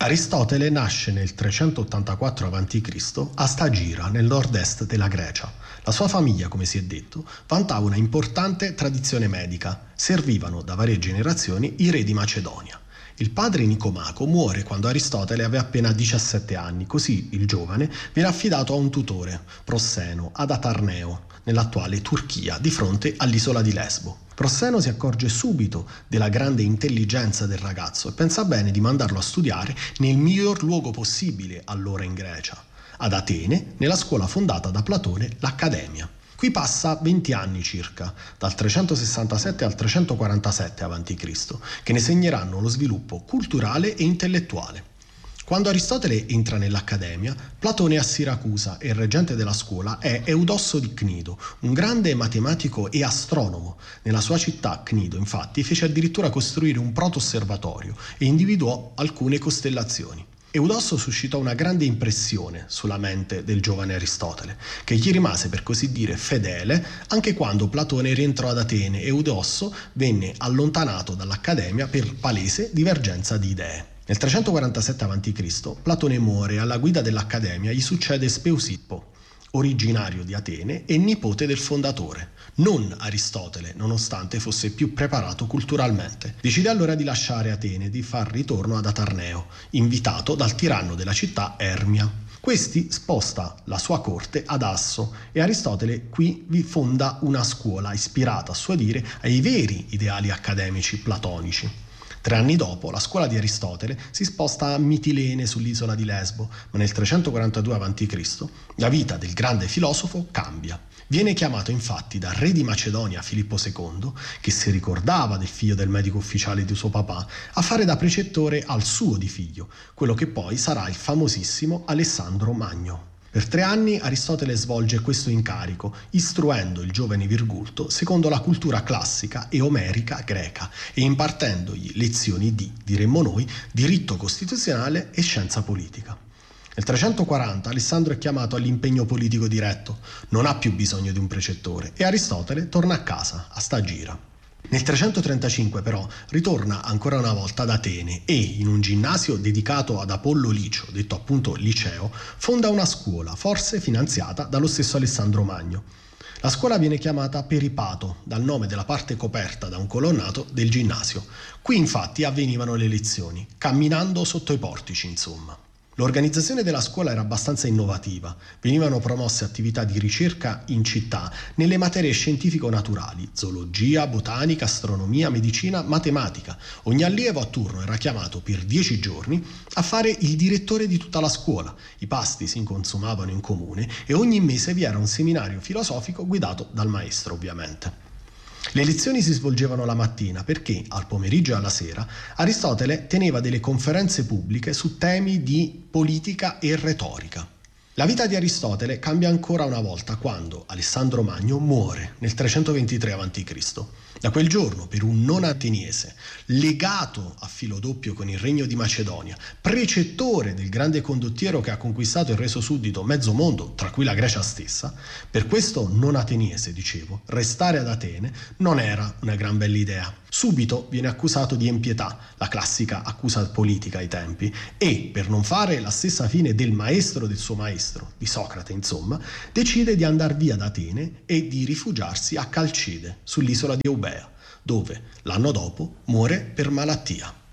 Aristotele nasce nel 384 a.C. a Stagira, nel nord-est della Grecia. La sua famiglia, come si è detto, vantava una importante tradizione medica. Servivano da varie generazioni i re di Macedonia. Il padre Nicomaco muore quando Aristotele aveva appena 17 anni, così il giovane viene affidato a un tutore, Prosseno, ad Atarneo, nell'attuale Turchia, di fronte all'isola di Lesbo. Prosseno si accorge subito della grande intelligenza del ragazzo e pensa bene di mandarlo a studiare nel miglior luogo possibile allora in Grecia, ad Atene, nella scuola fondata da Platone, l'Accademia. Qui passa 20 anni circa, dal 367 al 347 a.C., che ne segneranno lo sviluppo culturale e intellettuale. Quando Aristotele entra nell'Accademia, Platone è a Siracusa e il reggente della scuola è Eudosso di Cnido, un grande matematico e astronomo. Nella sua città, Cnido, infatti, fece addirittura costruire un proto-osservatorio e individuò alcune costellazioni. Eudosso suscitò una grande impressione sulla mente del giovane Aristotele, che gli rimase per così dire fedele anche quando Platone rientrò ad Atene e Eudosso venne allontanato dall'Accademia per palese divergenza di idee. Nel 347 a.C. Platone muore e alla guida dell'Accademia gli succede Speusipo, originario di Atene e nipote del fondatore. Non Aristotele, nonostante fosse più preparato culturalmente. Decide allora di lasciare Atene e di far ritorno ad Atarneo, invitato dal tiranno della città Ermia. Questi sposta la sua corte ad Asso e Aristotele qui vi fonda una scuola ispirata, a suo dire, ai veri ideali accademici platonici. 3 anni dopo, la scuola di Aristotele si sposta a Mitilene sull'isola di Lesbo, ma nel 342 a.C. la vita del grande filosofo cambia. Viene chiamato infatti dal re di Macedonia Filippo II, che si ricordava del figlio del medico ufficiale di suo papà, a fare da precettore al suo di figlio, quello che poi sarà il famosissimo Alessandro Magno. Per 3 anni Aristotele svolge questo incarico, istruendo il giovane Virgulto secondo la cultura classica e omerica greca e impartendogli lezioni di, diremmo noi, diritto costituzionale e scienza politica. Nel 340 Alessandro è chiamato all'impegno politico diretto, non ha più bisogno di un precettore e Aristotele torna a casa, a Stagira. Nel 335 però ritorna ancora una volta ad Atene e, in un ginnasio dedicato ad Apollo Licio, detto appunto Liceo, fonda una scuola, forse finanziata dallo stesso Alessandro Magno. La scuola viene chiamata Peripato, dal nome della parte coperta da un colonnato del ginnasio. Qui infatti avvenivano le lezioni, camminando sotto i portici, insomma. L'organizzazione della scuola era abbastanza innovativa. Venivano promosse attività di ricerca in città nelle materie scientifico-naturali, zoologia, botanica, astronomia, medicina, matematica. Ogni allievo a turno era chiamato per 10 giorni a fare il direttore di tutta la scuola. I pasti si consumavano in comune e ogni mese vi era un seminario filosofico guidato dal maestro, ovviamente. Le lezioni si svolgevano la mattina perché, al pomeriggio e alla sera, Aristotele teneva delle conferenze pubbliche su temi di politica e retorica. La vita di Aristotele cambia ancora una volta quando Alessandro Magno muore nel 323 a.C. Da quel giorno, per un non ateniese, legato a filo doppio con il regno di Macedonia, precettore del grande condottiero che ha conquistato e reso suddito mezzo mondo, tra cui la Grecia stessa, per questo non ateniese, dicevo, restare ad Atene non era una gran bella idea. Subito viene accusato di empietà, la classica accusa politica ai tempi, e, per non fare la stessa fine del maestro del suo maestro, di Socrate insomma, decide di andar via da Atene e di rifugiarsi a Calcide, sull'isola di Eubea, dove l'anno dopo muore per malattia.